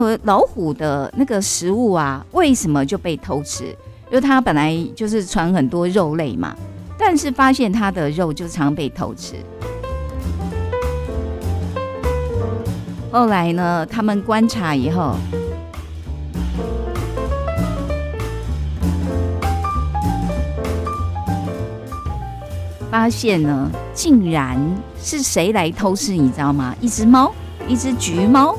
老虎的那个食物啊，为什么就被偷吃？因为它本来就是传很多肉类嘛，但是发现它的肉就常被偷吃。后来呢，他们观察以后，发现呢，竟然是谁来偷吃，你知道吗？一只猫，一只橘猫，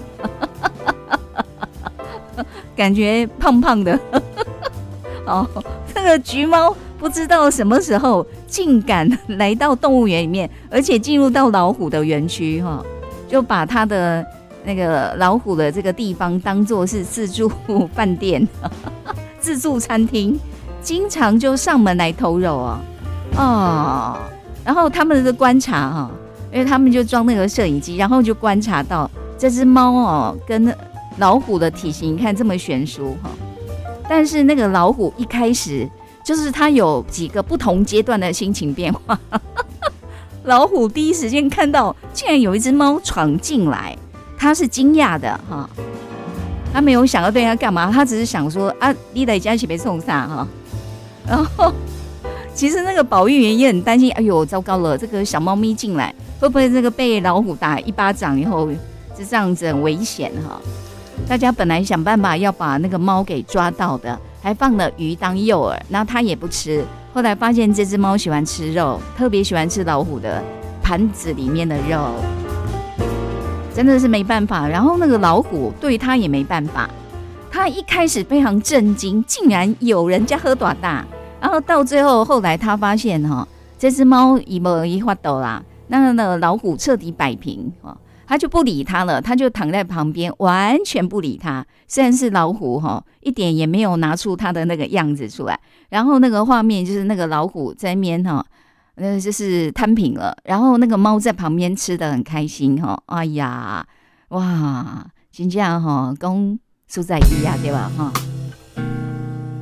感觉胖胖的。哦，这个橘猫不知道什么时候竟敢来到动物园里面，而且进入到老虎的园区哈，就把它的那个老虎的这个地方当作是自助饭店、自助餐厅，经常就上门来偷肉哦。哦，然后他们的观察哈，因为他们就装那个摄影机，然后就观察到这只猫哦跟老虎的体型，你看这么悬殊哈。但是那个老虎一开始就是它有几个不同阶段的心情变化。老虎第一时间看到竟然有一只猫闯进来，它是惊讶的哈，它没有想要对它干嘛，它只是想说啊，你来家一起被送上哈。然后其实那个保育员也很担心，哎呦糟糕了，这个小猫咪进来会不会这个被老虎打一巴掌以后就这样子很危险哈。大家本来想办法要把那个猫给抓到的，还放了鱼当诱饵，然后它也不吃。后来发现这只猫喜欢吃肉，特别喜欢吃老虎的盘子里面的肉，真的是没办法。然后那个老虎对它也没办法，它一开始非常震惊，竟然有人家喝短大。然后到最后，后来他发现哈，这只猫已没法度啦，那个老虎彻底摆平哈。他就不理他了，他就躺在旁边，完全不理他。虽然是老虎哈，一点也没有拿出他的那个样子出来。然后那个画面就是那个老虎在那边哈，就是摊平了，然后那个猫在旁边吃得很开心哈。哎呀，哇，真这样哈，讲苏在一呀，对吧哈？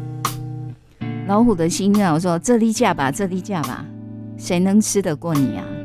老虎的心啊，我说这里嫁吧，这里嫁吧，谁能吃得过你啊？